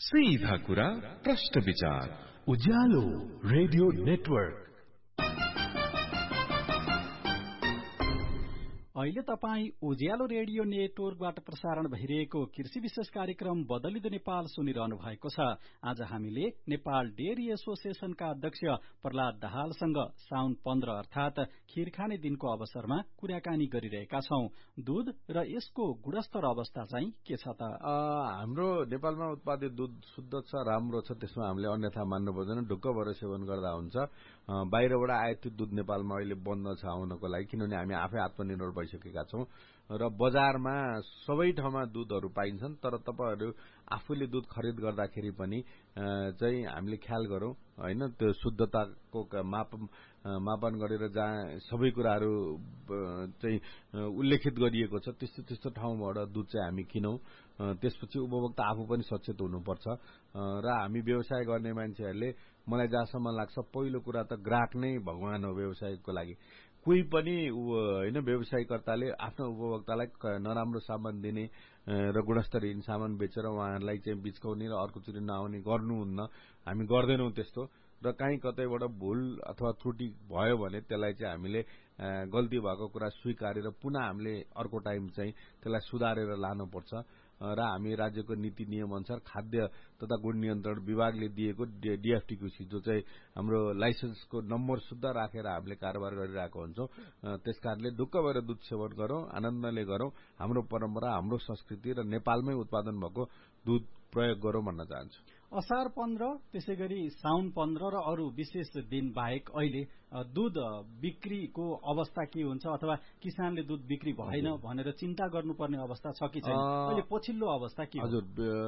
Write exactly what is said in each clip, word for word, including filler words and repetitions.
सीधा कुरा प्रश्न विचार उज्यालो रेडियो नेटवर्क। अहिले तपाई उज्यालो रेडियो नेटवर्कबाट प्रसारण भइरहेको कृषि विशेष कार्यक्रम बदलिदो नेपाल सुनिरहनु भएको छ। आज हामीले नेपाल डेयरी एसोसिएशनका अध्यक्ष प्रहलाद दाहालसँग साउन पन्ध्र अर्थात खीरखाने दिनको अवसरमा कुराकानी गरिरहेका छौं। दूध र यसको गुणस्तर अवस्था चाहिँ के छ त? हाम्रो नेपालमा उत्पादित दूध शुद्ध छ, राम्रो छ, त्यसमा हामीले अन्यथा मान्नु पर्दैन। ढुक्क भएर सेवन गर्दा हुन्छ। बाहिरबाट आयातित दूध नेपालमा अहिले बन्द छ आउनको लागि, किनभने हामी आफै आत्मनिर्भर भइसकेका छौं र बजारमा सबै ठाउँमा दूधहरू पाइन्छन्। तर तपाईहरु आफूले दूध खरिद गर्दाखेरि पनि चाहिँ हामीले ख्याल गरौं हैन, त्यो शुद्धताको माप मापन गरेर जहाँ सबै कुराहरू चाहिँ उल्लेखित गरिएको छ त्यस्तो त्यस्तो ठाउँबाट दूध चाहिँ हामी किनौं। त्यसपछि उपभोक्ता आफू पनि सचेत हुनुपर्छ र हामी व्यवसाय गर्ने मान्छेहरूले, मलाई जहाँसम्म लाग्छ पहिलो कुरा त ग्राहक नै भगवान हो व्यवसायको लागि। कोही पनि हैन व्यवसायकर्ताले आफ्नो उपभोक्तालाई नराम्रो सामान दिने र गुणस्तरहीन सामान बेचेर उहाँहरूलाई चाहिँ बिचकाउने र अर्कोचोटि नआउने गर्नुहुन्न। हामी गर्दैनौं त्यस्तो। र काहीँ कतैबाट भूल अथवा त्रुटि भयो भने त्यसलाई चाहिँ हामीले गल्ती भएको कुरा स्वीकारेर पुनः हामीले अर्को टाइम चाहिँ त्यसलाई सुधारेर लानुपर्छ। र हामी राज्यको नीति नियम अनुसार खाद्य तथा गुण नियन्त्रण विभागले दिएको डीएफटीक्यूसी जो चाहिँ हाम्रो लाइसेन्सको नम्बर शुद्ध राखेर हामीले कारोबार गरिरहेको हुन्छौं। त्यसकारणले ढुक्क भएर दूध सेवन गरौं, आनन्दले गरौं, हाम्रो परम्परा, हाम्रो संस्कृति र नेपालमै उत्पादन भएको दूध प्रयोग गरौं भन्न चाहन्छु। असार पन्ध्र त्यसैगरी साउन पन्ध्र र अरू विशेष दिन बाहेक अहिले दूध बिक्रीको अवस्था के हुन्छ, अथवा किसानले दूध बिक्री भएन भनेर चिन्ता गर्नुपर्ने अवस्था छ कि छैन? अहिले पछिल्लो अवस्था के हो? हजुर,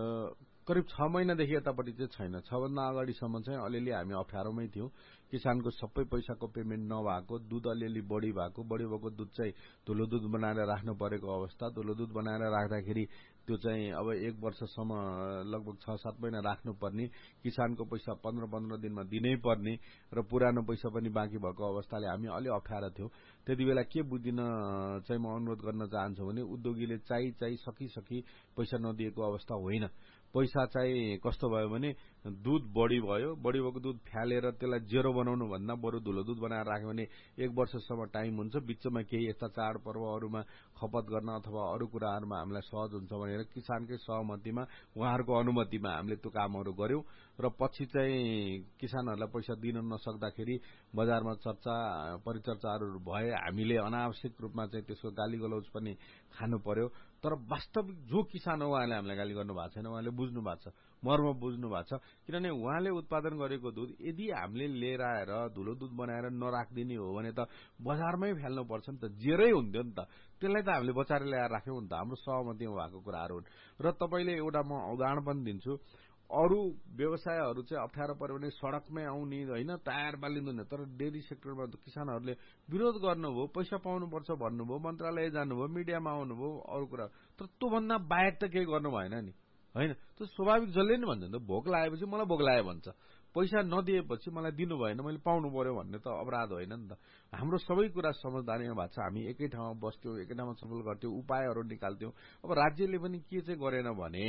करिब छ महिनादेखि यतापट्टि चाहिँ छैन। छ भन्दा अगाडिसम्म चाहिँ अलिअलि हामी अप्ठ्यारोमै थियौं। किसानको सबै पैसाको पेमेन्ट नभएको, दूध अलिअलि बढी भएको, बढी भएको दूध चाहिँ धुलो दूध बनाएर राख्नु परेको अवस्था। धुलो दूध बनाएर राख्दाखेरि त्यो चाहिँ अब एक वर्षसम्म लगभग छ सात महिना राख्नुपर्ने, किसानको पैसा पन्ध्र पन्ध्र दिनमा दिनै पर्ने र पुरानो पैसा पनि बाँकी भएको अवस्थाले हामी अलि अप्ठ्यारो थियौं। त्यति बेला के बुझिन चाहिँ म अनुरोध गर्न चाहन्छु भने उद्योगीले चाहिँ चाहिँ सकी सकी पैसा नदिएको अवस्था होइन। पैसा चाहिँ कस्तो भयो भने दूध बढी भयो, बढी भएको दूध फ्यालेर त्यसलाई जेरो बनाउनु भन्दा बरु धुलो दूध बनाएर राख्यो भने एक वर्षसम्म टाइम हुन्छ। बिचमा केही यस्ता चाडपर्वहरूमा खपत गर्न अथवा अरू कुराहरूमा हामीलाई सहज हुन्छ भनेर किसानकै सहमतिमा, उहाँहरूको अनुमतिमा हामीले त्यो कामहरू गर्यौं। र पछि चाहिँ किसानहरूलाई पैसा दिन नसक्दाखेरि बजारमा चर्चा परिचर्चाहरू भए, हामीले अनावश्यक रूपमा चाहिँ त्यसको गाली गलौज पनि खानु पर्यो। तर वास्तविक जो किसान हो उहाँले हामीलाई गाली गर्नु भएको छैन, उहाँले बुझ्नु भएको छ, मर्म बुझ्नु भएको छ। किनभने उहाँले उत्पादन गरेको दूध यदि हामीले लिएर आएर धुलो दूध बनाएर नराख्दिने हो भने त बजारमै फ्याल्नु पर्छ नि त, जेरै हुन्थ्यो नि त। त्यसलाई त हामीले बचाएर ल्याएर राख्यौं नि त, हाम्रो सहमतिमा भएको कुराहरू हुन्। र तपाईले एउटा म उदाहरण पनि दिन्छु। अरू व्यवसायहरू चाहिँ अप्ठ्यारो पर्यो भने सड़कमै आउने हैन, टायर बालिँदैन। तर डेयरी सेक्टरमा किसानहरूले विरोध गर्नुभयो, पैसा पाउनुपर्छ भन्नुभयो, मन्त्रालय जानुभयो, मिडियामा आउनुभयो, अरू कुरा। तर त्योभन्दा बाहेक त केही गर्नु भएन नि, हैन? त्यो स्वाभाविक जसले नि भन्छ नि त, भोक लागेपछि मलाई भोक लाग्यो भन्छ, पैसा नदिएपछि मलाई दिनु भएन, मैले पाउनु पर्यो भन्ने त अपराध होइन नि त। हाम्रो सबै कुरा समझदारीमा भएको छ। हामी एकै ठाउँमा बस्थ्यौं, एकै ठाउँमा छलफल गर्थ्यौं, उपायहरू निकाल्थ्यौं। अब राज्यले पनि के चाहिँ गरेन भने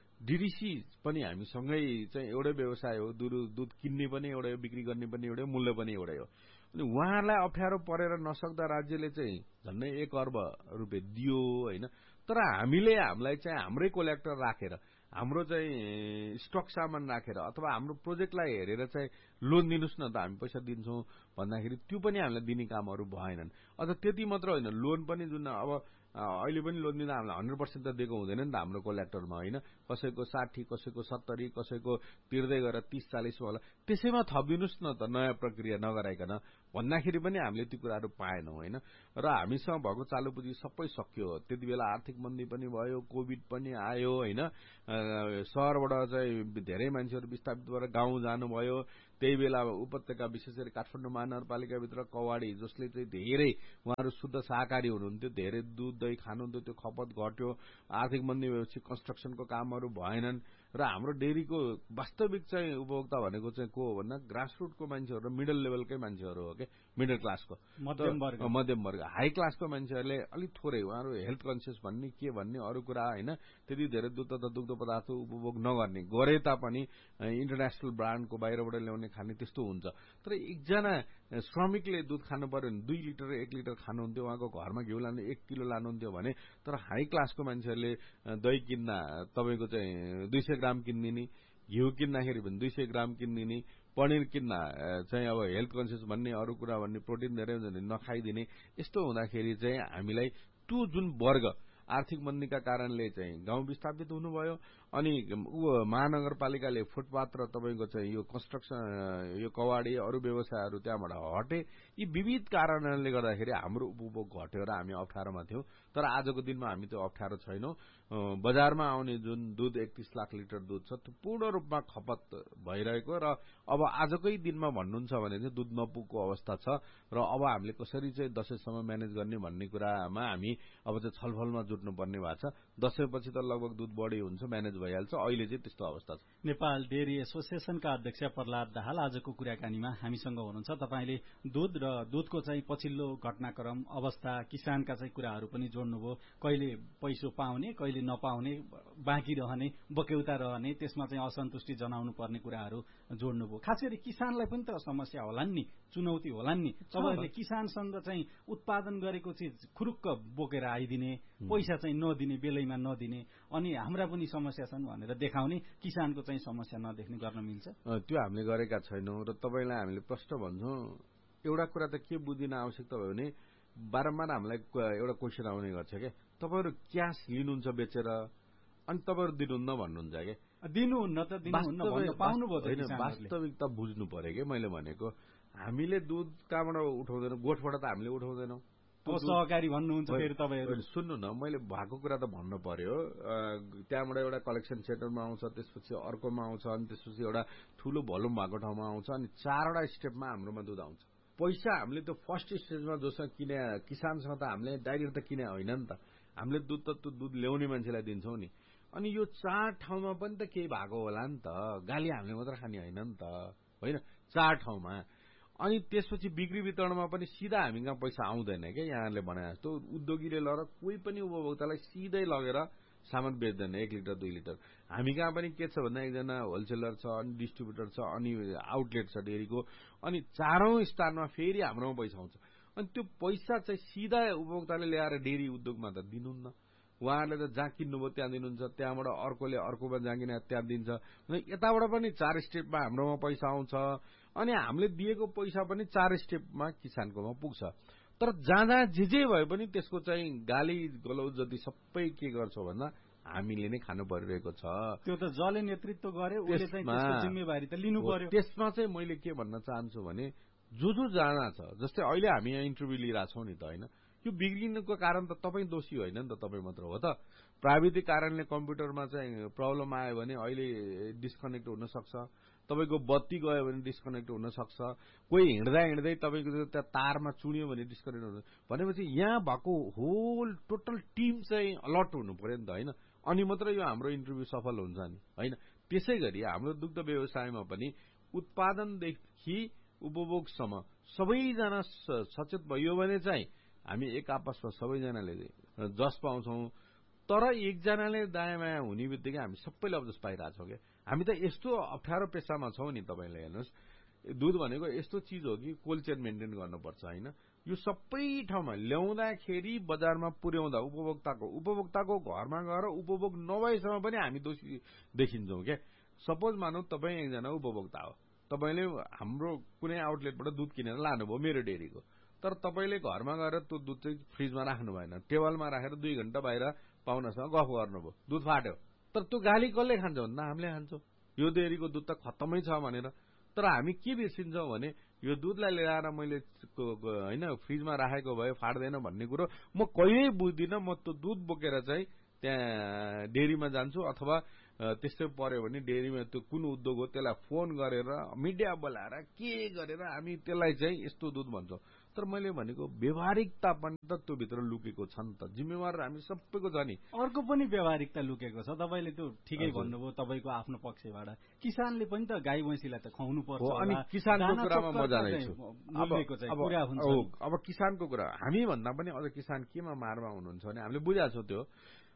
डीडीसी पनि हामी सँगै चाहिँ एउटै व्यवसाय हो, दूध किन्ने पनि एउटै हो, बिक्री गर्ने पनि एउटै हो, मूल्य पनि एउटै हो। अनि उहाँहरूलाई अप्ठ्यारो परेर नसक्दा राज्यले चाहिँ झन्डै एक अर्ब रुपियाँ दियो हैन। तर हामीले हामीलाई चाहिँ हाम्रै कोलेक्टर राखेर, हाम्रो चाहिँ स्टक सामान राखेर अथवा हाम्रो प्रोजेक्टलाई हेरेर चाहिँ लोन दिनुस् न त हामी पैसा दिन्छौं भन्दाखेरि त्यो पनि हामीलाई दिने कामहरू भएनन्। अझ त्यति मात्र होइन, लोन पनि जुन अब अहिले पनि लोन दिँदा हामीलाई हन्ड्रेड पर्सेन्ट त दिएको हुँदैन नि त हाम्रो कोलेक्टरमा, होइन? कसैको साठी, कसैको सत्तरी, कसैको तिर्दै गएर तीस चालिस होला। त्यसैमा थपिदिनुस् न त नयाँ प्रक्रिया नगराइकन भन्दाखेरि पनि हामीले ती कुराहरू पाएनौं, होइन? र हामीसँग भएको चालु पुँजी सबै सकियो। त्यति बेला आर्थिक मन्दी पनि भयो, कोभिड पनि आयो, होइन? शहरबाट चाहिँ धेरै मान्छेहरू विस्थापित भएर गाउँ जानुभयो। त्यही बेला उपत्यका विशेष गरी काठमाडौँ महानगरपालिकाभित्र कवाडी जसले चाहिँ धेरै उहाँहरू शुद्ध शाकाहारी हुनुहुन्थ्यो, धेरै दूध दही खानुहुन्थ्यो, त्यो खपत घट्यो। आर्थिक मन्दी भएपछि कन्स्ट्रक्सनको कामहरू भएनन् र हाम्रो डेरीको वास्तविक चाहिँ उपभोक्ता भनेको चाहिँ को हो भन्दा ग्रासरुटको मान्छेहरू र मिडल लेभलकै मान्छेहरू हो के। के मिडल क्लासको मध्यम वर्ग मध्यम वर्ग हाई क्लासको मान्छेहरूले अलिक थोरै उहाँहरू हेल्थ कन्सियस भन्ने के भन्ने अरू कुरा होइन त्यति धेरै दुध तथा दुग्ध पदार्थ उपभोग नगर्ने गरे तापनि इन्टरनेसनल ब्रान्डको बाहिरबाट ल्याउने खाने त्यस्तो हुन्छ तर एकजना श्रमिकले दुध खानु पर्यो भने दुई लिटर एक लिटर खानुहुन्थ्यो उहाँको घरमा घिउ लानु एक किलो लानुहुन्थ्यो भने तर हाई क्लासको मान्छेहरूले दही किन्दा तपाईँको चाहिँ दुई सय ग्राम किनिदिने घिउ किन्दाखेरि पनि दुई सय ग्राम किनिदिने पनिर किन्दा चाहिँ अब हेल्थ कन्सियस भन्ने अरू कुरा भन्ने प्रोटिन धेरै हुन्छ भने नखाइदिने यस्तो हुँदाखेरि चाहिँ हामीलाई त्यो जुन वर्ग आर्थिक मन्दीका कारणले चाहिँ गाउँ विस्थापित हुनुभयो अनि महानगरपालिकाले फुटपाथ र तपाईँको चाहिँ यो कन्स्ट्रक्सन यो कवाडी अरू व्यवसायहरू त्यहाँबाट हटे यी विविध कारणहरूले गर्दाखेरि हाम्रो उपभोग घट्यो र हामी अप्ठ्यारोमा थियौँ तर आजको दिनमा हामी त्यो अप्ठ्यारो छैनौँ बजारमा आउने जुन दुध एकतीस लाख लिटर दुध छ त्यो पूर्ण रूपमा खपत भइरहेको र अब आजकै दिनमा भन्नुहुन्छ भने चाहिँ दुध नपुगको अवस्था छ र अब हामीले कसरी चाहिँ दसैँसम्म म्यानेज गर्ने भन्ने कुरामा हामी अब चाहिँ छलफलमा जुट्नुपर्ने भएको छ दसैँपछि त लगभग दुध बढी हुन्छ म्यानेज भइहाल्छ अहिले चाहिँ त्यस्तो अवस्था छ नेपाल डेयरी एसोसिएसनका अध्यक्ष प्रहलाद दाहाल आजको कुराकानीमा हामीसँग हुनुहुन्छ तपाईले दुध र दुधको चाहिँ पछिल्लो घटनाक्रम अवस्था किसानका चाहिँ कुराहरू पनि जोड्नुभयो कहिले पैसो पाउने कहिले नपाउने बाँकी रहने बक्यौता रहने त्यसमा चाहिँ असन्तुष्टि जनाउनु पर्ने कुराहरू जोड्नुभयो खास गरी किसानलाई पनि त समस्या होलान् नि चुनौती होलान् नि तपाईहरुले किसानसँग चाहिँ उत्पादन गरेको चिज खुरुक्क बोकेर आइदिने पैसा चाहिँ नदिने बेलैमा नदिने अनि हाम्रा पनि समस्या छन् भनेर देखाउने किसानको चाहिँ समस्या नदेख्ने गर्न मिल्छ त्यो हामीले गरेका छैनौं र तपाईलाई हामीले प्रश्न भन्छौं एउटा कुरा त के बुझिन आवश्यकता भयो भने बारम्बार हामीलाई एउटा क्वेशन आउने गर्छ के तपाईहरु क्याश लिनुहुन्छ बेचेर अनि तपाईहरु दिनुहुन्न भन्नुहुन्छ के दिनुहुन्न त दिनुहुन्न भन्न पाउनु भयो हैन वास्तविकता बुझ्नु पर्यो के मैले भनेको हामीले दूध कहाँबाट उठाउँदैनौं गोठबाट त हामीले उठाउँदैनौं त्यो सहकारी भन्नुहुन्छ फेरि तपाईहरु सुन्नु न मैले भएको कुरा त भन्न पर्यो त्यहाँबाट एउटा कलेक्सन सेन्टरमा आउँछ त्यसपछि अर्कोमा आउँछ अनि त्यसपछि एउटा ठूलो भोल्युम भएको ठाउँमा आउँछ अनि चारवटा स्टेपमा हाम्रोमा दुध आउँछ पैसा हामीले त्यो फर्स्ट स्टेजमा जोसँग किने किसानसँग त हामीले डाइरेक्ट त किने होइन नि त हामीले दुध त त्यो दुध ल्याउने मान्छेलाई दिन्छौं नि अनि यो चार ठाउँमा पनि त केही भएको होला नि त गाली हामीले मात्र खाने होइन नि त होइन चार ठाउँमा अनि त्यसपछि बिक्री वितरणमा पनि सिधा हामी कहाँ पैसा आउँदैन के यहाँले भने जस्तो उद्योगीले लर कोही पनि उपभोक्तालाई सिधै लगेर सामान बेच्दैन एक लिटर दुई लिटर हामी कहाँ पनि के छ भन्दा एकजना होलसेलर छ अनि डिस्ट्रिब्युटर छ अनि आउटलेट छ डेरीको अनि चारौं स्थानमा फेरि हाम्रोमा पैसा आउँछ अनि त्यो पैसा चाहिँ सिधा उपभोक्ताले ल्याएर डेरी उद्योगमा त दिनुहुन्न उहाँहरूले त जहाँ किन्नुभयो त्यहाँ दिनुहुन्छ त्यहाँबाट अर्कोले अर्कोमा जहाँ किने त्यहाँ दिन्छ यताबाट पनि चार स्टेपमा हाम्रोमा पैसा आउँछ अनि हामीले दिएको पैसा पनि चार स्टेपमा किसानकोमा पुग्छ तर जहाँ जहाँ जे जे भए पनि त्यसको चाहिँ गाली गलौज जति सबै के गर्छौ भन्दा हामीले नै खानु परिरहेको छ त्यो त जसले नेतृत्व गर्यो उसले चाहिँ त्यसको जिम्मेवारी त लिनु पर्यो त्यसमा चाहिँ मैले के भन्न चाहन्छु भने जो जो जाना छ जस्तै अहिले हामी यहाँ इन्टरभ्यू लिइरहेछौं नि त होइन यो बिग्रिनुको कारण त तपाईँ दोषी होइन नि त तपाईँ मात्र हो त प्राविधिक कारणले कम्प्युटरमा चाहिँ प्रब्लम आयो भने अहिले डिस्कनेक्ट हुन सक्छ तपाईको बत्ती गयो भने डिस्कनेक्ट हुन सक्छ कोही हिँड्दा हिँड्दै तपाईको त्यहाँ तारमा चुन्यो भने डिस्कनेक्ट हुन भनेपछि यहाँ भएको होल टोटल टिम चाहिँ अलर्ट हुनु पर्यो नि त होइन अनि मात्र यो हाम्रो इन्टरभ्यू सफल हुन्छ नि होइन त्यसै गरी हाम्रो दुग्ध व्यवसायमा पनि उत्पादनदेखि उपभोगसम्म सबैजना सचेत भयो भने चाहिँ हामी एक आपसमा सबैजनाले जस पाउँछौं तर एकजनाले दायाँ बायाँ हुने बित्तिकै हामी सबैले अब जस पाइरहेछौँ क्या हामी त यस्तो अप्ठ्यारो पेसामा छौं नि तपाईले हेर्नुहोस् दुध भनेको यस्तो चिज हो कि कोल्ड चेन मेन्टेन गर्नुपर्छ होइन यो सबै ठाउँमा ल्याउँदाखेरि बजारमा पुर्याउँदा उपभोक्ताको उपभोक्ताको घरमा गएर उपभोग नभएसम्म पनि हामी दोषी देखिन्छौं क्या सपोज मानौ तपाईँ एकजना उपभोक्ता हो तपाईले हाम्रो कुनै आउटलेटबाट दुध किनेर लानुभयो मेरो डेरीको तर तपाईले घरमा गएर त्यो दुध चाहिँ फ्रिजमा राख्नु भएन टेबलमा राखेर दुई घण्टा बाहिर पाहुनासँग गफ गर्नुभयो दुध फाट्यो तर त्यो गाली कसले खान्छ भन्दा हामीले खान्छौं यो डेरीको दुध त खत्तमै छ भनेर तर हामी के बिर्सिन्छौं भने यो दुधलाई ल्याएर मैले हैन फ्रिजमा राखेको भए फाट्दैन भन्ने कुरो म कहिल्यै बुझ्दिन म त्यो दुध बोकेर चाहिँ त्यहाँ डेरीमा जान्छु अथवा त्यस्तै पर्यो भने डेरीमा त्यो कुन उद्योग हो त्यसलाई फोन गरेर मिडिया बोलाएर के गरेर हामी त्यसलाई चाहिँ यस्तो दुध भन्छौं तर मैले भनेको व्यवहारिकता पनि त त्यो भित्र लुकेको छ नि त। जिम्मेवार हामी सबैको छ नि। अर्को पनि व्यवहारिकता लुकेको छ। तपाईँले त्यो ठिकै भन्नुभयो तपाईँको आफ्नो पक्षबाट। किसानले पनि त गाई भैँसीलाई त खुवाउनु पर्छ अनि किसानको कुरामा म जानेछु। अब किसानको कुरा हामी भन्दा पनि अझ किसान केमा मारमा हुनुहुन्छ भने हामीले बुझाएको छौँ त्यो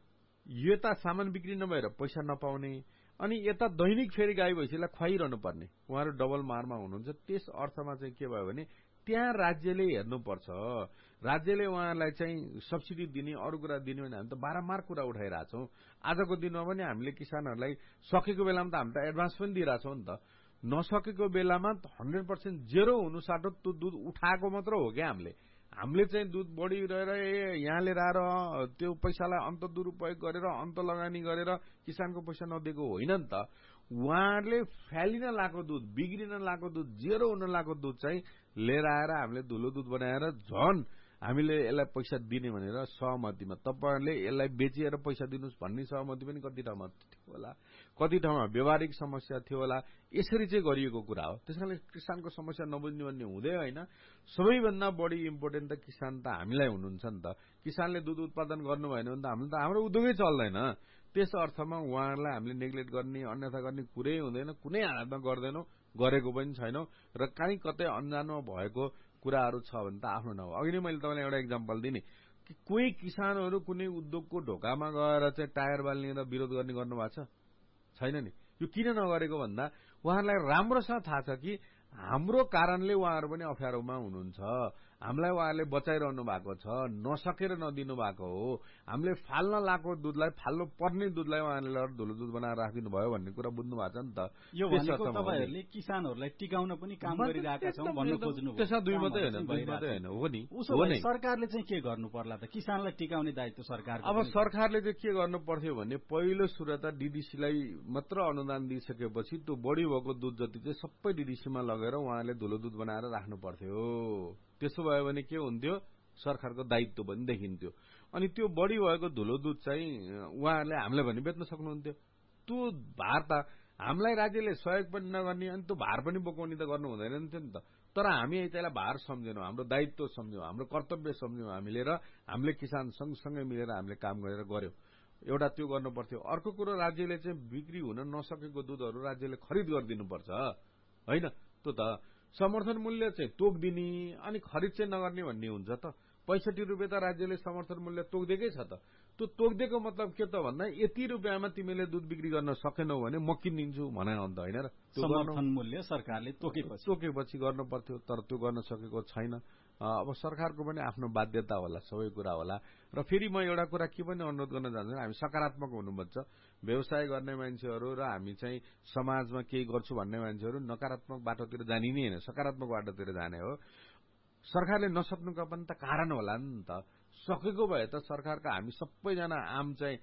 यता सामान बिक्री नभएर पैसा नपाउने अनि यता दैनिक फेरि गाई भैँसीलाई खुवाइरहनु पर्ने उहाँहरू डबल मारमा हुनुहुन्छ। त्यस अर्थमा चाहिँ के भयो भने त्यहाँ राज्यले हेर्नुपर्छ। राज्यले उहाँहरूलाई चाहिँ सब्सिडी दिने अरू कुरा दिने भने हामी त बारम्बार कुरा उठाइरहेछौँ। आजको दिनमा पनि हामीले किसानहरूलाई सकेको बेलामा त हामी त एडभान्स पनि दिइरहेछौँ नि त। नसकेको बेलामा हन्ड्रेड पर्सेन्ट जेरो हुनु साटो त्यो दुध उठाएको मात्र हो क्या। हामीले हामीले चाहिँ दुध बढी रहेर यहाँ लिएर आएर त्यो पैसालाई अन्त दुरुपयोग गरेर अन्त लगानी गरेर किसानको पैसा नदिएको होइन नि त। उहाँहरूले फ्यालिन लागेको दुध बिग्रिन लागेको दुध जेरो हुन लागेको दुध चाहिँ लिएर आएर हामीले धुलो दुध बनाएर झन् हामीले यसलाई पैसा दिने भनेर सहमतिमा तपाईँहरूले यसलाई बेचिएर पैसा दिनुहोस् भन्ने सहमति पनि कति ठाउँमा थियो होला, कति ठाउँमा व्यवहारिक समस्या थियो होला। यसरी चाहिँ गरिएको कुरा हो। त्यस कारणले किसानको समस्या नबुझ्ने भन्ने हुँदै होइन। सबैभन्दा बढी इम्पोर्टेन्ट त किसान त हामीलाई हुनुहुन्छ नि त। किसानले दुध उत्पादन गर्नु भएन भने त हामीले त हाम्रो उद्योगै चल्दैन। त्यस अर्थमा उहाँहरूलाई हामीले नेग्लेक्ट गर्ने अन्यथा गर्ने कुरै हुँदैन। कुनै हालतमा गर्दैनौँ, गरेको पनि छैनौँ र काहीँ कतै अन्जानमा भएको कुराहरू छ भने त आफ्नो नहो। अघि नै मैले तपाईँलाई एउटा इक्जाम्पल दिने कि कोही किसानहरू कुनै उद्योगको ढोकामा गएर चाहिँ टायर बाल्ने र विरोध गर्ने गर्नुभएको छ छैन नि। यो किन नगरेको भन्दा उहाँहरूलाई राम्रोसँग थाहा छ कि हाम्रो कारणले उहाँहरू पनि अप्ठ्यारोमा हुनुहुन्छ। हामीलाई उहाँहरूले बचाइरहनु भएको छ, नसकेर नदिनु भएको हो। हामीले फाल्न लागेको दुधलाई फाल्नु पर्ने दुधलाई उहाँहरूले लगेर धुलो दुध बनाएर राखिदिनु भयो भन्ने कुरा बुझ्नु भएको छ नि त। यो भनेको तपाईँहरूले किसानहरूलाई टिकाउन पनि काम गरिरहेका छौँ भन्नु खोज्नु भयो। त्यसमा दुई मात्रै होइन, दुई मात्रै होइन, हो नि। उसो भए सरकारले चाहिँ के गर्नु पर्ला त? किसानलाई टिकाउने दायित्व सरकारको। अब सरकारले चाहिँ के गर्नु पर्थ्यो भने पहिलो सुरुवात डीडीसीलाई मात्र अनुदान दिइसकेपछि त्यो बढी भएको दुध जति चाहिँ सबै डीडीसीमा लगेर उहाँहरूले धुलो दुध बनाएर राख्नु पर्थ्यो। त्यसो भयो भने के हुन्थ्यो, सरकारको दायित्व पनि देखिन्थ्यो। अनि त्यो बढी भएको धुलो दुध चाहिँ उहाँहरूले हामीलाई पनि बेच्न सक्नुहुन्थ्यो। त्यो भार त हामीलाई राज्यले सहयोग पनि नगर्ने अनि त्यो भार पनि बोकाउने त गर्नु हुँदैन थियो नि त। तर हामी त्यसलाई भार सम्झेनौँ, हाम्रो दायित्व सम्झ्यौँ, हाम्रो कर्तव्य सम्झ्यौँ हामीले र हामीले किसान सँगसँगै मिलेर हामीले काम गरेर गऱ्यौँ। एउटा त्यो गर्नु पर्थ्यो। अर्को कुरो राज्यले चाहिँ बिक्री हुन नसकेको दुधहरू राज्यले खरिद गरिदिनुपर्छ होइन। त्यो त समर्थन मूल्य चाहिँ तोकिदिने अनि खरिद चाहिँ नगर्ने भन्ने हुन्छ त। पैँसठी रुपियाँ त राज्यले समर्थन मूल्य तोकिदिएकै छ त। त्यो तोकिदिएको मतलब के त भन्दा यति रुपियाँमा तिमीले दुध बिक्री गर्न सकेनौ भने म किनिदिन्छु भने अन्त होइन र। समर्थन मूल्य सरकारले तोकेपछि तोकेपछि गर्नु पर्थ्यो, तर त्यो गर्न सकेको छैन। अब सरकारको पनि आफ्नो बाध्यता होला, सबै कुरा होला। र फेरि म एउटा कुरा के पनि अनुरोध गर्न चाहन्छु, हामी सकारात्मक हुनुपर्छ। व्यवसाय गर्ने मान्छेहरू र हामी चाहिँ समाजमा केही गर्छु भन्ने मान्छेहरू नकारात्मक बाटोतिर जाने नै होइन, सकारात्मक बाटोतिर जाने हो। सरकारले नसक्नुका पनि त कारण होला नि त। सकेको भए त सरकारका हामी सबैजना आम चाहिँ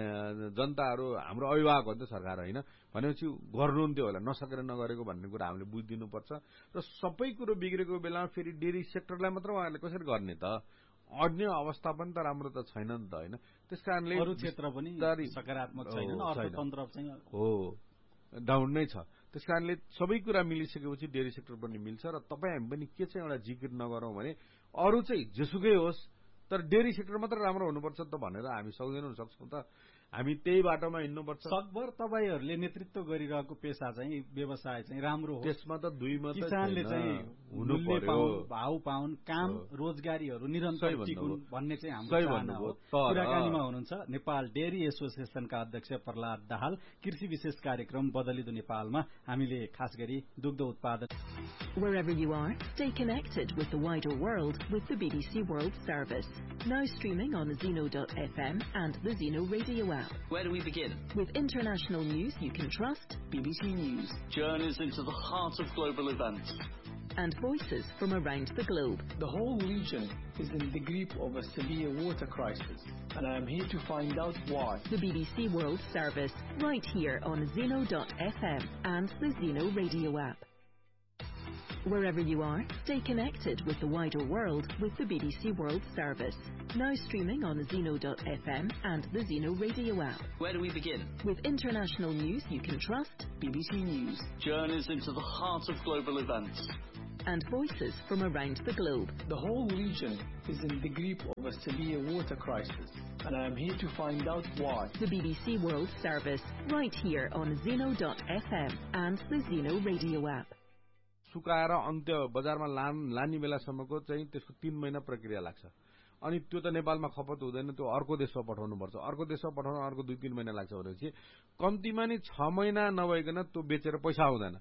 जनताहरू हाम्रो अभिभावक हो नि त सरकार होइन भनेपछि गर्नुहुन्थ्यो होला, नसकेर नगरेको भन्ने कुरा हामीले बुझिदिनुपर्छ। र सबै कुरो बिग्रेको बेलामा फेरि डेरी सेक्टरलाई मात्र उहाँहरूले कसरी गर्ने त? अन्य अवस्था पनि त राम्रो त छैन नि त होइन। त्यस कारणले अरू क्षेत्र पनि सकारात्मक छैन, अर्थतन्त्र चाहिँ हो डाउन नै छ। त्यस कारणले सबै कुरा मिलिसकेपछि डेरी सेक्टर पनि मिल्छ। र तपाईँ हामी पनि के चाहिँ एउटा जिकिर नगरौँ भने अरू चाहिँ जेसुकै होस् तर डेरी सेक्टर मात्र राम्रो हुनुपर्छ त भनेर हामी सक्दैनौँ, सक्छौँ त? हामी त्यही बाटोमा हिँड्नुपर्छ। सकभर तपाईँहरूले नेतृत्व गरिरहेको पेसा चाहिँ व्यवसाय चाहिँ राम्रो हो। त्यसमा त दुई मात्र किसानले चाहिँ हुनु पर्यो, भाउ पाउन्, काम रोजगारीहरू निरन्तर टिकुन् भन्ने चाहिँ हाम्रो चाहना हो। कुराकानीमा हुनुहुन्छ नेपाल डेरी एसोसिएसनका अध्यक्ष प्रहलाद दाहाल। कृषि विशेष कार्यक्रम बदलिदो नेपालमा हामीले खास गरी दुग्ध उत्पादन। Wherever you are, stay connected with the wider world with the B B C World Service. Now streaming on Zeno dot F M and the Zeno Radio app. Where do we begin? With international news you can trust, B B C News. Journeys into the heart of global events. And voices from around the globe. The whole region is in the grip of a severe water crisis, and I am here to find out why. The B B C World Service, right here on Zeno dot F M and the Zeno Radio app. Wherever you are, stay connected with the wider world with the B B C World Service. Now streaming on Zeno dot F M and the Zeno Radio app. Where do we begin? With international news you can trust, B B C News. Journeys into the heart of global events. and voices from around the globe. The whole region is in the grip of a severe water crisis, and I am here to find out why. The B B C World Service, right here on Zeno dot F M and the Zeno radio app. सुकाएर अन्त्य बजारमा लाने बेलासम्मको चाहिँ त्यसको तीन महिना प्रक्रिया लाग्छ अनि त्यो त नेपालमा खपत हुँदैन त्यो अर्को देशमा पठाउनु पर्छ अर्को देशमा पठाउन अर्को दुई तीन महिना लाग्छ भनेपछि कम्तीमा नि छ महिना नभइकन त्यो बेचेर पैसा आउँदैन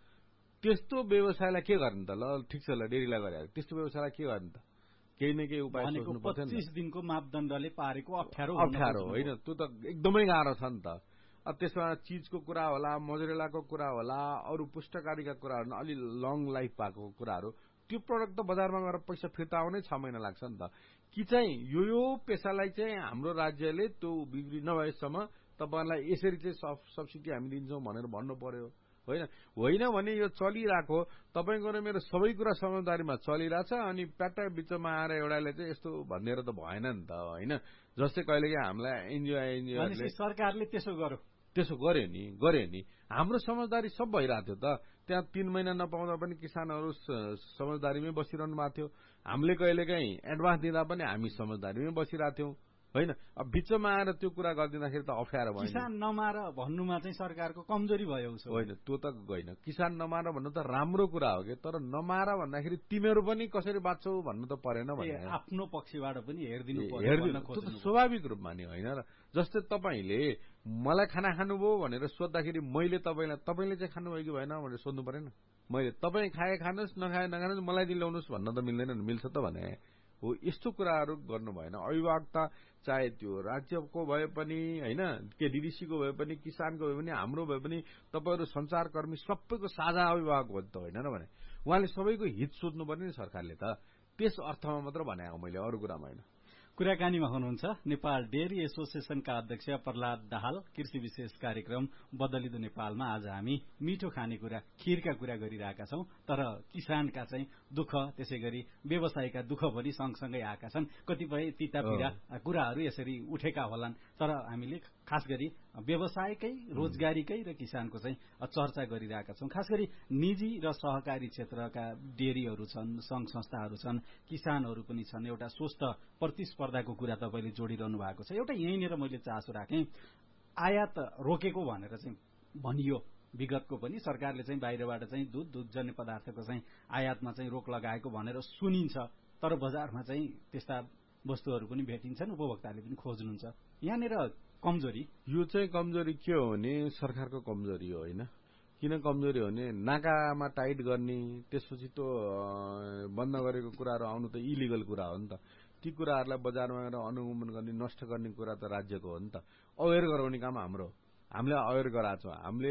त्यस्तो व्यवसायलाई के गर्ने त ल ठिक छ ल डेरीलाई गरे त्यस्तो व्यवसायलाई के गर्ने त केही न केही उपाय सोच्नु पर्छ नि पच्चीस दिनको मापदण्डले पारेको अप्ठ्यारो अप्ठ्यारो होइन त्यो त एकदमै गाह्रो छ नि त त्यसमा चीजको कुरा होला मोजरेलाको कुरा होला अरू पुष्टकारीका कुराहरू अलि लङ लाइफ भएको कुराहरू त्यो प्रडक्ट त बजारमा गएर पैसा फिर्ता आउनै छ महिना लाग्छ नि त कि चाहिँ यो यो पेसालाई चाहिँ हाम्रो राज्यले त्यो बिक्री नभएसम्म तपाईँलाई यसरी चाहिँ सब्सिडी हामी दिन्छौँ भनेर भन्नु पर्यो होइन होइन भने यो चलिरहेको तपाईँको र मेरो सबै कुरा समझदारीमा चलिरहेछ अनि प्याटा बिचमा आएर एउटाले चाहिँ यस्तो भनेर त भएन नि त होइन जस्तै कहिलेकाहीँ हामीलाई एनजिओ एनजिओ सरकारले त्यसो गर्यो त्यसो गर्यो नि गर्यो नि हाम्रो समझदारी सब भइरहेको थियो त त्यहाँ तीन महिना नपाउँदा पनि किसानहरू समझदारीमै बसिरहनु भएको थियो हामीले कहिलेकाहीँ एडभान्स दिँदा पनि हामी समझदारीमै बसिरहेको थियौँ होइन अब बिचमा आएर त्यो कुरा गरिदिँदाखेरि त अप्ठ्यारो भयो किसान नमार भन्नुमा चाहिँ सरकारको कमजोरी भयो होइन त्यो त होइन किसान नमार भन्नु त राम्रो कुरा हो कि तर नमार भन्दाखेरि तिमीहरू पनि कसरी बाँच्छौ भन्नु त परेन भने आफ्नो पक्षबाट पनि हेरिदिनु हेरिदिनु त्यो त स्वाभाविक रूपमा नि होइन र जस्तै तपाईँले मलाई खाना खानुभयो भनेर सोद्धाखेरि मैले तपाईँलाई तपाईँले चाहिँ खानुभयो कि भएन भनेर सोध्नु परेन मैले तपाईँ खाए खानुहोस् नखाए नखानुहोस् मलाई दिन ल्याउनुहोस् भन्न त मिल्दैन मिल्छ त भने हो यस्तो कुराहरू गर्नु भएन अभिभावकता चाहे त्यो राज्यको भए पनि होइन के डीडीसीको भए पनि किसानको भए पनि हाम्रो भए पनि तपाईँहरू संचारकर्मी सबैको साझा अभिभावक हो त होइन र भने उहाँले सबैको हित सोध्नु पर्ने नि सरकारले त त्यस अर्थमा मात्र भनेको मैले अरू कुरामा होइन कुराकानीमा हुनुहुन्छ नेपाल डेरी एसोसिएसनका अध्यक्ष प्रहलाद दाहाल कृषि विशेष कार्यक्रम बदलिदो नेपालमा आज हामी मिठो खानेकुरा खीरका कुरा गरिरहेका छौं तर किसानका चाहिँ दुःख त्यसै गरी व्यवसायका दुःख पनि सँगसँगै आएका छन् कतिपय तिता पीडा कुराहरू यसरी उठेका होलान् तर हामीले खास गरी व्यवसायकै रोजगारीकै र किसानको चाहिँ चर्चा गरिरहेका छौं खास गरी निजी र सहकारी क्षेत्रका डेरीहरू छन् संघ संस्थाहरू छन् किसानहरू पनि छन् एउटा स्वस्थ प्रतिस्पर्धाको कुरा तपाईले जोडिरहनु भएको छ एउटा यहीँनिर मैले चासो राखेँ आयात रोकेको भनेर चाहिँ भनियो विगतको पनि सरकारले चाहिँ बाहिरबाट चाहिँ दूध दुधजन्य पदार्थको चाहिँ आयातमा चाहिँ रोक लगाएको भनेर सुनिन्छ तर बजारमा चाहिँ त्यस्ता वस्तुहरू पनि भेटिन्छन् उपभोक्ताले पनि खोज्नुहुन्छ यहाँनिर कमजोरी यो चाहिँ कमजोरी के हो भने सरकारको कमजोरी हो होइन किन कमजोरी हो भने नाकामा टाइट गर्ने त्यसपछि त्यो बन्द गरेको कुराहरू आउनु त इलिगल कुरा हो नि त ती कुराहरूलाई बजारमा गएर अनुगमन गर्ने नष्ट गर्ने कुरा त राज्यको हो नि त अवेर गराउने काम हाम्रो हामीले अवेर गराएको छौँ हामीले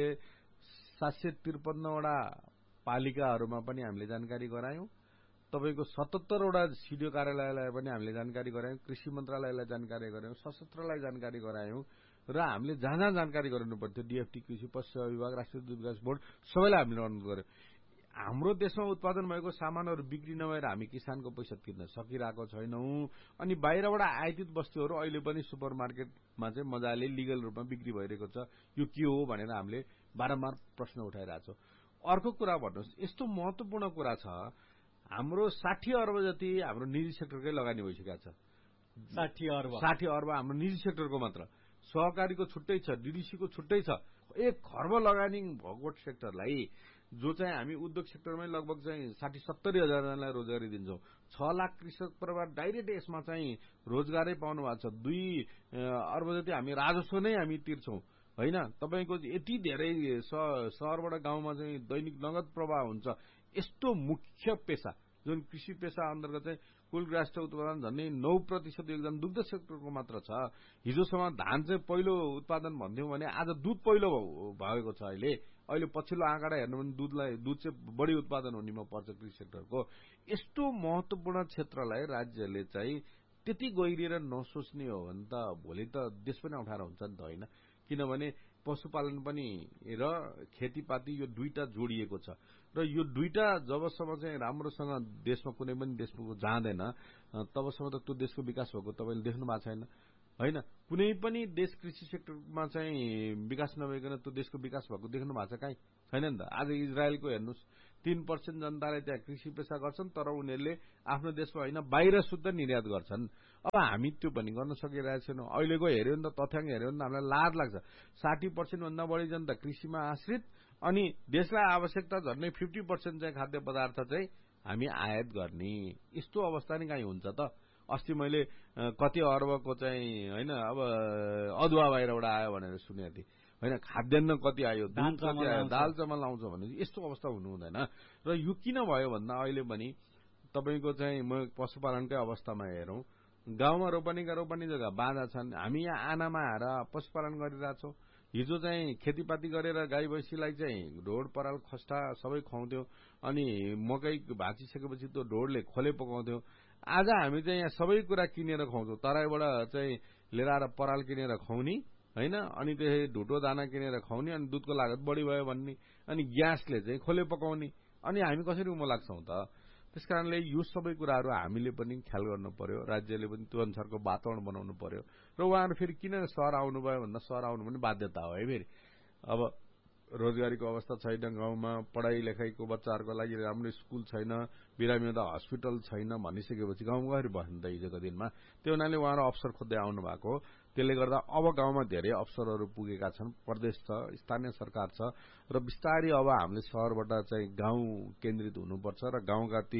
सात सय त्रिपन्नवटा पालिकाहरूमा पनि हामीले जानकारी गरायौं तपाईँको सतहत्तरवटा सिडिओ कार्यालयलाई पनि हामीले जानकारी गरायौं कृषि मन्त्रालयलाई जानकारी गरायौं सशस्त्रलाई जानकारी गरायौं र हामीले जहाँ जहाँ जानकारी गराउनु पर्थ्यो डीएफटी कृषि पशु विभाग राष्ट्रिय दुध विकास बोर्ड सबैलाई हामीले अनुरोध गर्यौं हाम्रो देशमा उत्पादन भएको सामानहरू बिक्री नभएर हामी किसानको पैसा तिर्न सकिरहेको छैनौं अनि बाहिरबाट आयातित वस्तुहरू अहिले पनि सुपर मार्केटमा चाहिँ मजाले लिगल रूपमा बिक्री भइरहेको छ यो के हो भनेर हामीले बारम्बार प्रश्न उठाइरहेको छौं अर्को कुरा भन्नुहोस् यस्तो महत्वपूर्ण कुरा छ हाम्रो साठी अर्ब जति हाम्रो निजी सेक्टरकै लगानी भइसकेको छ साठी अर्ब साठी अर्ब हाम्रो निजी सेक्टरको मात्र सहकारीको छुट्टै छ डीडीसीको छुट्टै छ एक खर्ब लगानी भएको सेक्टरलाई जो चाहिँ हामी उद्योग सेक्टरमै लगभग चाहिँ साठी सत्तरी हजारजनालाई रोजगारी दिन्छौं छ लाख कृषक परिवार डाइरेक्ट यसमा चाहिँ रोजगारै पाउनु भएको छ दुई अर्ब जति हामी राजस्व नै हामी तिर्छौं होइन तपाईको यति धेरै शहरबाट गाउँमा चाहिँ दैनिक नगद प्रवाह हुन्छ यस्तो मुख्य पेशा जुन कृषि पेशा अन्तर्गत चाहिँ कुल राष्ट्रिय उत्पादन झन्डै नौ प्रतिशत योगदान दुग्ध सेक्टरको मात्र छ हिजोसम्म धान चाहिँ पहिलो उत्पादन भन्थ्यौं भने आज दुध पहिलो भएको छ अहिले अहिले पछिल्लो आँकडा हेर्नु भने दुधलाई दुध चाहिँ बढी उत्पादन हुनेमा पर्छ कृषि सेक्टरको यस्तो महत्वपूर्ण क्षेत्रलाई राज्यले चाहिँ त्यति गहिरिएर नसोच्ने हो भने त भोलि त देश पनि अप्ठ्यारो हुन्छ नि त होइन किनभने पशुपालन पनि र खेतीपाती यो दुईटा जोडिएको छ र यो दुईटा जबसम्म चाहिँ राम्रोसँग देशमा कुनै पनि देशको जाँदैन तबसम्म त त्यो देशको विकास भएको तपाईँले देख्नु भएको छैन होइन कुनै पनि देश कृषि सेक्टरमा चाहिँ विकास नभइकन त्यो देशको विकास भएको देख्नु भएको छ कहीँ छैन नि त आज इजरायलको हेर्नुहोस् तीन पर्सेन्ट जनताले त्यहाँ कृषि पेसा गर्छन्, तर उनीहरूले आफ्नो देशमा होइन बाहिर शुद्ध निर्यात गर्छन्। अब हामी त्यो पनि गर्न सकिरहेको छैनौँ। अहिलेको हेऱ्यो भने त तथ्याङ्क हेऱ्यो भने त हामीलाई लाज लाग्छ। साठी पर्सेन्ट भन्दा बढी जनता कृषिमा आश्रित, अनि देशलाई आवश्यकता झन्डै फिफ्टी पर्सेन्ट चाहिँ खाद्य पदार्थ चाहिँ हामी आयात गर्ने। यस्तो अवस्था नै काहीँ हुन्छ त? अस्ति मैले कति अर्बको चाहिँ होइन अब अदुवा बाहिरबाट आयो भनेर सुनेको थिएँ होइन। खाद्यान्न कति आयो, दुध कति आयो, दाल चामल आउँछ भने यस्तो अवस्था हुनु हुँदैन। र यो किन भयो भन्दा अहिले पनि तपाईँको चाहिँ म पशुपालनकै अवस्थामा हेरौँ, गाउँमा रोपनीका रोपनी जग्गा बाँझा छन्। हामी यहाँ आनामा आएर पशुपालन गरिरहेछौँ। हिजो चाहिँ खेतीपाती गरेर गाई भैँसीलाई चाहिँ ढोड पराल खस्टा सबै खुवाउँथ्यौँ, अनि मकै भाँचिसकेपछि त्यो ढोडले खोले पकाउँथ्यौँ। आज हामी चाहिँ यहाँ सबै कुरा किनेर खुवाउँछौँ। तराईबाट चाहिँ लिएर आएर पराल किनेर खुवाउने होइन, अनि त्यसरी ढुटो दाना किनेर खुवाउने, अनि दुधको लागत बढी भयो भन्ने, अनि ग्यासले चाहिँ खोले पकाउने, अनि हामी कसरी उमो लाग्छौँ त? त्यस कारणले यो सबै कुराहरू हामीले पनि ख्याल गर्नु पर्यो, राज्यले पनि त्यो अनुसारको वातावरण बनाउनु पर्यो। र उहाँहरू फेरि किन सहर आउनुभयो भन्दा सहर आउनु पनि बाध्यता हो है। फेरि अब रोजगारीको अवस्था छैन गाउँमा, पढाइ लेखाइको बच्चाहरूको लागि राम्रो स्कुल छैन, बिरामी हुँदा हस्पिटल छैन भनिसकेपछि गाउँमा गएर बस्नु त हिजोको दिनमा। त्यो हुनाले उहाँहरू अवसर खोज्दै आउनु भएको हो। त्यसले गर्दा अब गाउँमा धेरै अवसरहरू पुगेका छन्। प्रदेश छ, स्थानीय सरकार छ, र बिस्तारै अब हामीले सहरबाट चाहिँ गाउँ केन्द्रित हुनुपर्छ र गाउँका ती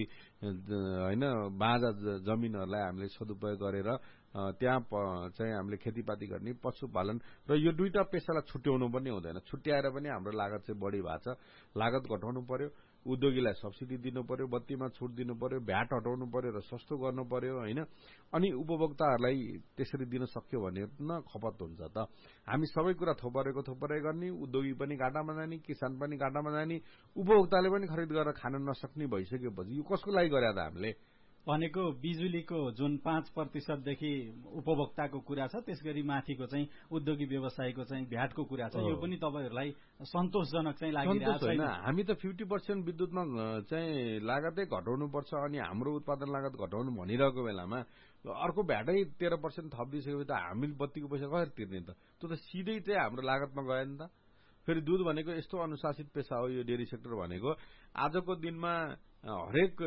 होइन बाँझा जमिनहरूलाई हामीले सदुपयोग गरेर त्यहाँ चाहिँ हामीले खेतीपाती गर्ने, पशुपालन, र यो दुईटा पेसालाई छुट्याउनु पनि हुँदैन। छुट्याएर पनि हाम्रो लागत चाहिँ बढी भएको छ। लागत घटाउनु पर्यो, उद्योगीलाई सब्सिडी दिनु पर्यो, बत्तीमा छुट दिनु पर्यो, भ्याट हटाउनु पर्यो र सस्तो गर्नु पर्यो होइन। अनि उपभोक्ताहरूलाई त्यसरी दिन सक्यो भने न खपत हुन्छ त? हामी सबै कुरा थोपरेको थोपरे गर्ने, उद्योगी पनि घाटामा जाने, किसान पनि घाटामा जाने, उपभोक्ताले पनि खरिद गरेर खान नसक्ने भइसकेपछि यो कसको लागि गरे त हामीले? भनेको बिजुलीको जुन पाँच प्रतिशतदेखि उपभोक्ताको कुरा छ, त्यसगरी माथिको चाहिँ उद्योगी व्यवसायको चाहिँ भ्याटको कुरा छ, यो पनि तपाईँहरूलाई सन्तोषजनक चाहिँ लागिरहेको छैन? हामी त फिफ्टी पर्सेन्ट विद्युतमा चाहिँ लागतै घटाउनुपर्छ, अनि हाम्रो उत्पादन लागत घटाउनु भनिरहेको बेलामा अर्को भ्याटै तेह्र पर्सेन्ट थपिदिइसकेपछि त हामीले बत्तीको पैसा कसरी तिर्ने त? त्यो त सिधै चाहिँ हाम्रो लागतमा गयो नि त। फेरि दुध भनेको यस्तो अनुशासित पेसा हो यो डेरी सेक्टर भनेको। आजको दिनमा हरेक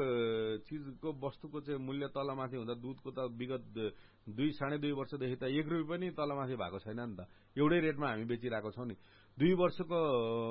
चिजको वस्तुको चाहिँ मूल्य तलमाथि हुँदा दुधको त विगत दुई साढे दुई वर्षदेखि त एक रुपियाँ पनि तलमाथि भएको छैन नि त। एउटै रेटमा हामी बेचिरहेको छौँ नि। दुई वर्षको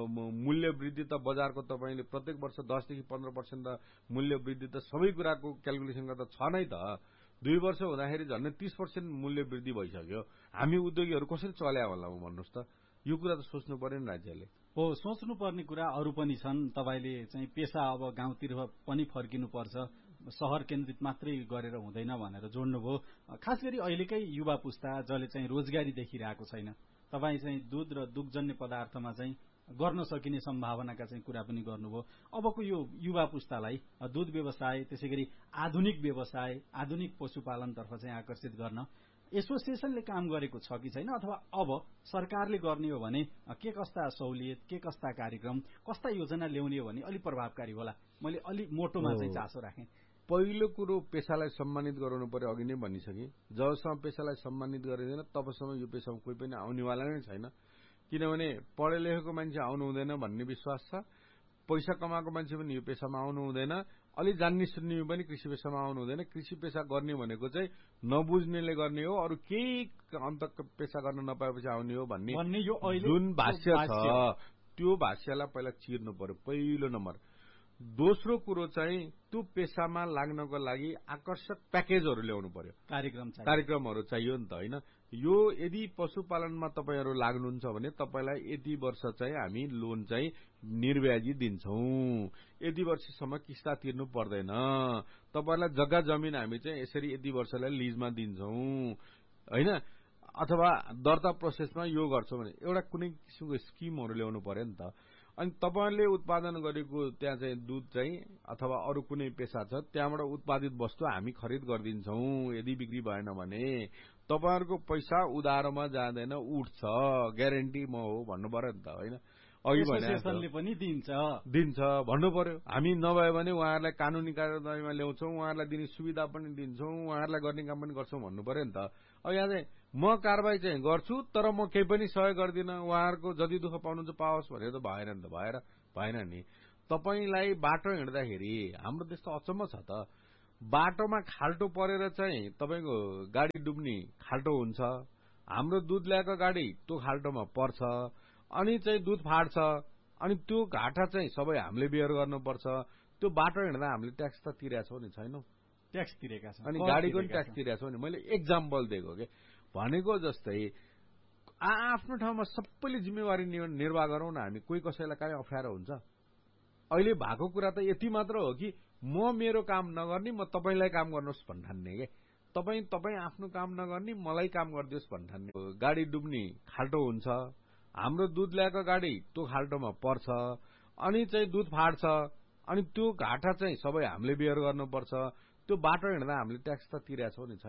मूल्य वृद्धि त बजारको तपाईँले प्रत्येक वर्ष दसदेखि पन्ध्र पर्सेन्ट त मूल्य वृद्धि त सबै कुराको क्यालकुलेसन गर्दा छ नै त। दुई वर्ष हुँदाखेरि झन्डै तीस पर्सेन्ट मूल्य वृद्धि भइसक्यो। हामी उद्योगीहरू कसरी चल्या होला भन्नुहोस् त? यो कुरा त सोच्नु पर्यो नि राज्यले। हो, सोच्नुपर्ने कुरा अरू पनि छन्। तपाईँले चाहिँ पेसा अब गाउँतिर पनि फर्किनुपर्छ, सहर केन्द्रित मात्रै गरेर हुँदैन भनेर जोड्नुभयो। खास गरी अहिलेकै युवा पुस्ता जसले चाहिँ रोजगारी देखिरहेको छैन, तपाईँ चाहिँ दुध र दुग्धजन्य पदार्थमा चाहिँ गर्न सकिने सम्भावनाका चाहिँ कुरा पनि गर्नुभयो। अबको यो युवा पुस्तालाई दुध व्यवसाय, त्यसै गरी आधुनिक व्यवसाय, आधुनिक पशुपालनतर्फ चाहिँ आकर्षित गर्न एसोसिएसनले काम गरेको छ कि छैन, अथवा अब सरकारले गर्ने हो भने के कस्ता सहुलियत, के कस्ता कार्यक्रम, कस्ता योजना ल्याउने हो भने अलि प्रभावकारी होला? मैले अलि मोटोमा चाहिँ चासो राखेँ। पहिलो कुरो पेसालाई सम्मानित गराउनु पर्यो। अघि नै भनिसकेँ, जबसम्म पेसालाई सम्मानित गरिँदैन तबसम्म यो पेसामा कोही पनि आउनेवाला नै छैन। किनभने पढे लेखेको मान्छे आउनु हुँदैन भन्ने विश्वास छ, पैसा कमाएको मान्छे पनि यो पेसामा आउनु हुँदैन, अलि जान्ने सुन्ने पनि कृषि पेसामा आउनु हुँदैन। कृषि पेसा गर्ने भनेको चाहिँ नबुझ्नेले गर्ने हो, अरू केही अन्त पेसा गर्न नपाएपछि आउने हो भन्ने जुन भाष्य छ त्यो भाष्यलाई पहिला चिर्नु पर्यो, पहिलो नम्बर। दोस्रो कुरो चाहिँ त्यो पेसामा लाग्नको लागि आकर्षक प्याकेजहरू ल्याउनु पर्यो, कार्यक्रम कार्यक्रमहरू चाहियो नि त होइन। यो यदि पशुपालनमा तपाईँहरू लाग्नुहुन्छ भने तपाईँलाई यति वर्ष चाहिँ हामी लोन चाहिँ निर्व्याजी दिन्छौँ, यति वर्षसम्म किस्ता तिर्नु पर्दैन, तपाईँलाई जग्गा जमिन हामी चाहिँ यसरी यति वर्षलाई लिजमा दिन्छौँ होइन, अथवा दर्ता प्रोसेसमा यो गर्छौँ भने एउटा कुनै किसिमको स्किमहरू ल्याउनु पर्यो नि त। अनि तपाईँहरूले उत्पादन गरेको त्यहाँ चाहिँ दुध चाहिँ अथवा अरू कुनै पेसा छ त्यहाँबाट उत्पादित वस्तु हामी खरिद गरिदिन्छौँ। यदि बिक्री भएन भने तपाईँहरूको पैसा उधारोमा जाँदैन, उठ्छ, ग्यारेन्टी म हो भन्नु पर्यो नि त होइन। अघि भने पनि दिन्छ दिन्छ भन्नु पर्यो। हामी नभए भने उहाँहरूलाई कानुनी कार्यवाहीमा ल्याउँछौँ, उहाँहरूलाई दिने सुविधा पनि दिन्छौँ, उहाँहरूलाई गर्ने काम पनि गर्छौँ भन्नु पर्यो नि त। अब यहाँ चाहिँ म कारवाही चाहिँ गर्छु तर म केही पनि सहयोग गर्दिनँ, उहाँहरूको जति दुःख पाउनुहुन्छ पाओस् भनेर त भएन नि त, भएर भएन नि। तपाईलाई बाटो हिँड्दाखेरि हाम्रो देश त अचम्म छ त बाटोमा खाल्टो परेर चाहिँ तपाईको गाडी डुब्ने खाल्टो हुन्छ हाम्रो दूध ल्याएको गाडी त्यो खाल्टोमा पर्छ अनि चाहिँ दूध फाट्छ अनि त्यो घाटा चाहिँ सबै हामीले बेयर गर्नुपर्छ त्यो बाटो हिँड्दा हामीले ट्याक्स त तिरेका छौं नि छैनौं ट्याक्स तिरेका छौं अनि गाडीको पनि ट्याक्स तिरेका छौं नि मैले एक्जाम्पल दिएको के भनेको जस्तै आफ्नो ठाउँमा सबैले जिम्मेवारी निर्वाह गरौँ न हामी कोही कसैलाई काहीँ अप्ठ्यारो हुन्छ अहिले भएको कुरा त यति मात्र हो कि म मेरो काम नगर्ने म तपाईलाई काम गर्नुहोस् भन्ठान्ने के तपाई तपाई आफ्नो काम नगर्ने मलाई काम गरिदियोस् भन्ठान्ने गाडी डुब्ने खाल्टो हुन्छ हाम्रो दूध ल्याएको गाडी त्यो खाल्टोमा पर्छ अनि चाहिँ दूध फाट्छ अनि त्यो घाटा चाहिँ सबै हामीले बेयर गर्नुपर्छ त्यो बाटो हिँड्दा हामीले ट्याक्स त तिरेका छौं नि